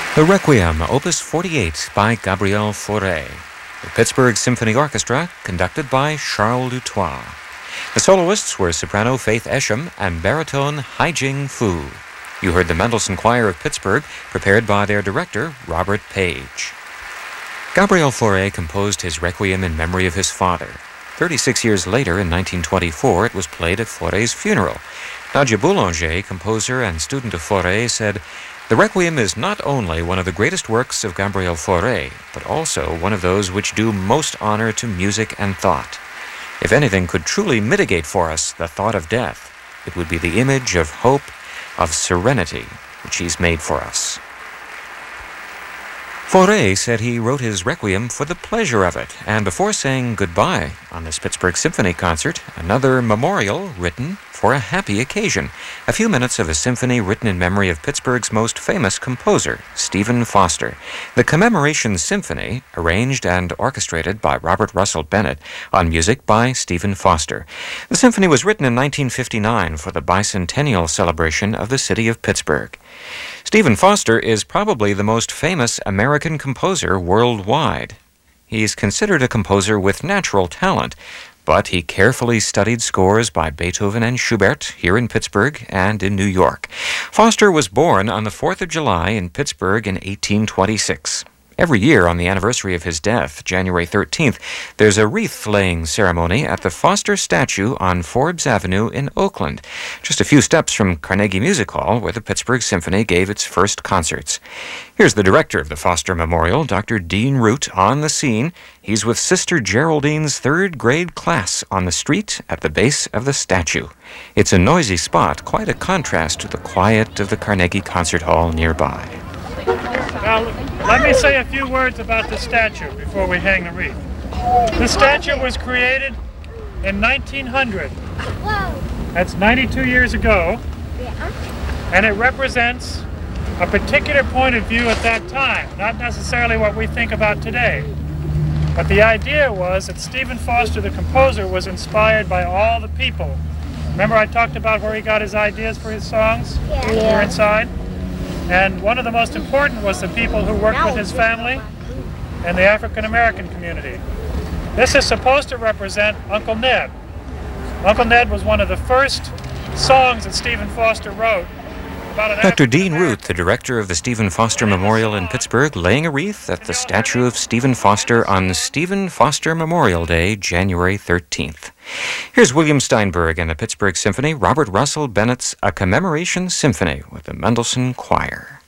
The Requiem, Opus 48 by Gabriel Fauré. The Pittsburgh Symphony Orchestra, conducted by Charles Dutoit. The soloists were soprano Faith Esham and baritone Haijing Fu. You heard the Mendelssohn Choir of Pittsburgh, prepared by their director, Robert Page. Gabriel Fauré composed his Requiem in memory of his father. 36 years later, in 1924, it was played at Fauré's funeral. Nadia Boulanger, composer and student of Fauré, said, "The Requiem is not only one of the greatest works of Gabriel Fauré, but also one of those which do most honor to music and thought. If anything could truly mitigate for us the thought of death, it would be the image of hope, of serenity, which he's made for us." Fauré said he wrote his Requiem for the pleasure of it, and before saying goodbye on this Pittsburgh Symphony concert, another memorial written for a happy occasion. A few minutes of a symphony written in memory of Pittsburgh's most famous composer, Stephen Foster. The Commemoration Symphony, arranged and orchestrated by Robert Russell Bennett, on music by Stephen Foster. The symphony was written in 1959 for the bicentennial celebration of the city of Pittsburgh. Stephen Foster is probably the most famous American composer worldwide. He's considered a composer with natural talent, but he carefully studied scores by Beethoven and Schubert here in Pittsburgh and in New York. Foster was born on the 4th of July in Pittsburgh in 1826. Every year on the anniversary of his death, January 13th, there's a wreath-laying ceremony at the Foster statue on Forbes Avenue in Oakland, just a few steps from Carnegie Music Hall, where the Pittsburgh Symphony gave its first concerts. Here's the director of the Foster Memorial, Dr. Dean Root, on the scene. He's with Sister Geraldine's third-grade class on the street at the base of the statue. It's a noisy spot, quite a contrast to the quiet of the Carnegie Concert Hall nearby. Now, let me say a few words about the statue before we hang the wreath. The statue was created in 1900. That's 92 years ago. And it represents a particular point of view at that time, not necessarily what we think about today. But the idea was that Stephen Foster, the composer, was inspired by all the people. Remember I talked about where he got his ideas for his songs? Yeah. Here inside? And one of the most important was the people who worked with his family and the African American community. This is supposed to represent Uncle Ned. Uncle Ned was one of the first songs that Stephen Foster wrote. Dr. Dean Root, the director of the Stephen Foster Memorial in Pittsburgh, laying a wreath at the statue of Stephen Foster on Stephen Foster Memorial Day, January 13th. Here's William Steinberg and the Pittsburgh Symphony, Robert Russell Bennett's A Commemoration Symphony with the Mendelssohn Choir.